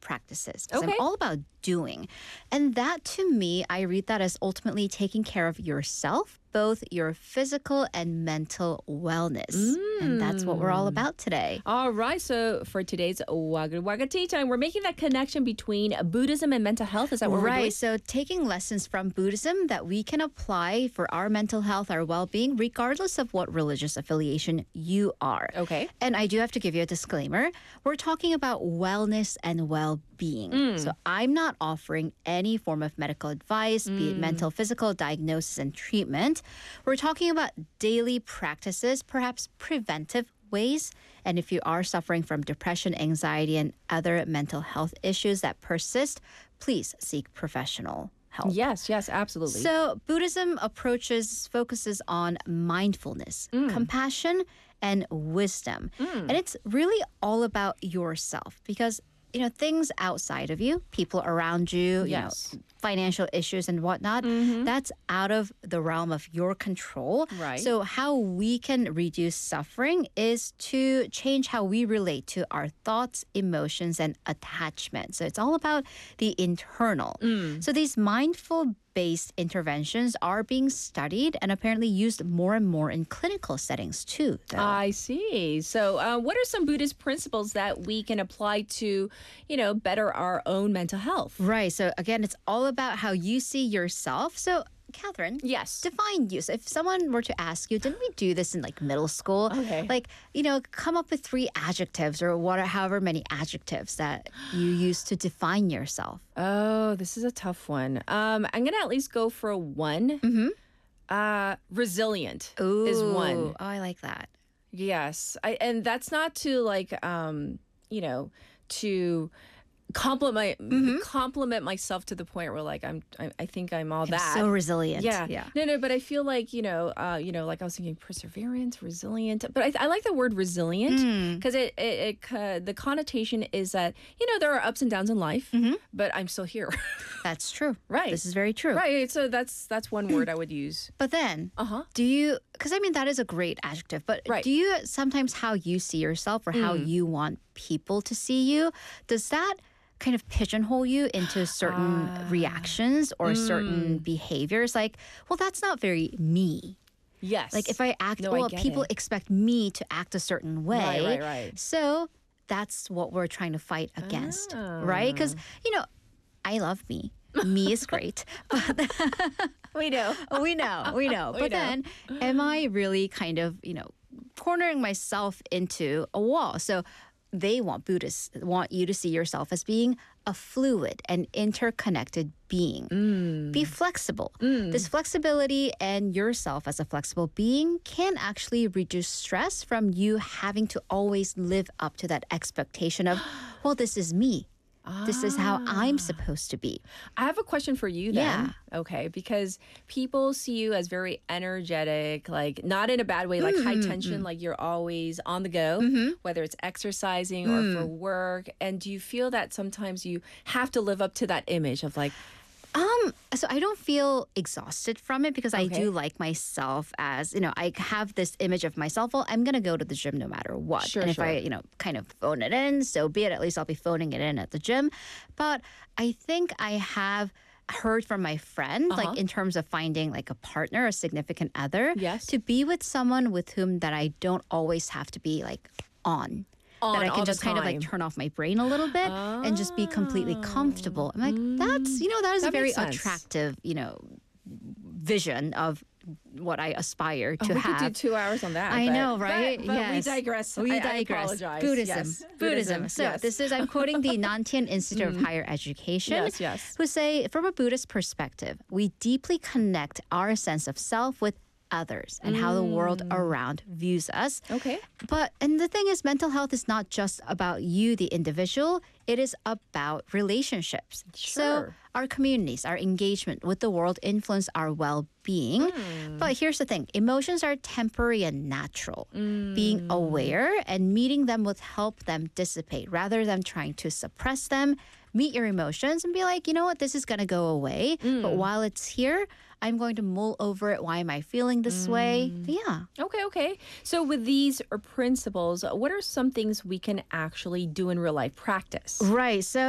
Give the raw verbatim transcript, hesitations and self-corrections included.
practices. Because Okay. I'm all about doing. And that to me, I read that as ultimately taking care of yourself, both your physical and mental wellness. And that's what we're all about today. All right. So for today's Wagga Wagga Tea Time, we're making that connection between Buddhism and mental health. Is that what we're doing? Right. So taking lessons from Buddhism that we can apply for our mental health, our well-being, regardless of what religious affiliation you are. Okay. And I do have to give you a disclaimer. We're talking about wellness and well-being. So I'm not offering any form of medical advice, be it mental, physical diagnosis and treatment. We're talking about daily practices, perhaps preventive ways. And if you are suffering from depression, anxiety, and other mental health issues that persist, please seek professional help. Yes, yes, absolutely. So Buddhism approaches, focuses on mindfulness, compassion, and wisdom. And it's really all about yourself because, you know, things outside of you, people around you, Yes. you know, financial issues and whatnot, that's out of the realm of your control. Right. So how we can reduce suffering is to change how we relate to our thoughts, emotions, and attachment. So it's all about the internal. So these mindful based interventions are being studied and apparently used more and more in clinical settings too. though. I see. So, uh, what are some Buddhist principles that we can apply to, you know, better our own mental health? Right. So again, it's all about how you see yourself. So, Catherine, Yes. define you. So if someone were to ask you, didn't we do this in like middle school? Okay. Like, you know, come up with three adjectives or what, however many adjectives that you use to define yourself. Oh, this is a tough one. Um, I'm gonna at least go for a one. Mm-hmm. Uh, resilient is one. Oh, I like that. Yes, I, and that's not to like, um, you know, to compliment compliment myself to the point where like I'm I, I think I'm all that. So resilient. Yeah. Yeah. No, no, but I feel like, you know, uh, you know, like I was thinking perseverance, resilient, but I, I like the word resilient because it, it, it uh, the connotation is that, you know, there are ups and downs in life, but I'm still here. That's true. Right. This is very true. Right. So that's, that's one word I would use. But then, Uh-huh. do you, because I mean, that is a great adjective, but Right. do you sometimes how you see yourself or how you want people to see you, does that kind of pigeonhole you into certain reactions or certain behaviors? Like, well, that's not very me. Yes. Like if I act, No, I well, get people it. expect me to act a certain way. Right, right, right. So that's what we're trying to fight against, right? Because, you know, I love me. Me is great. we know. we know, we know. We But know. then, am I really kind of, you know, cornering myself into a wall? So they want Buddhists want you to see yourself as being a fluid and interconnected being. Be flexible. This flexibility and yourself as a flexible being can actually reduce stress from you having to always live up to that expectation of, well, this is me. This is how I'm supposed to be. I have a question for you then. Okay, because people see you as very energetic, like not in a bad way, like high tension, like you're always on the go, whether it's exercising or for work. And do you feel that sometimes you have to live up to that image of like, Um, so I don't feel exhausted from it because I Okay. do like myself as, you know, I have this image of myself. Well, I'm going to go to the gym no matter what. Sure, and if sure. I, you know, kind of phone it in, so be it. At least I'll be phoning it in at the gym. But I think I have heard from my friend, Uh-huh. like in terms of finding like a partner, a significant other, Yes. to be with someone with whom that I don't always have to be like on. On that I all can the just kind of like time. turn off my brain a little bit and just be completely comfortable. I'm like, that's, you know, that is That a very makes sense. attractive, you know, vision of what I aspire to we have. could do two hours on that. I but- know, right? But, but yes. we digress. We I, digress. I apologize. Buddhism. Yes. Buddhism. So yes. this is, I'm quoting the Nantian Institute of Higher Education, Yes, yes. who say, from a Buddhist perspective, we deeply connect our sense of self with others and how the world around views us. Okay. But, and the thing is, mental health is not just about you, the individual. It is about relationships. So Sure. our communities, our engagement with the world influence our well-being. But here's the thing. Emotions are temporary and natural. Being aware and meeting them will help them dissipate rather than trying to suppress them. Meet your emotions and be like, you know what, this is going to go away. But while it's here, I'm going to mull over it. Why am I feeling this way? Yeah. Okay, okay. So with these uh, principles, what are some things we can actually do in real life practice? Right. So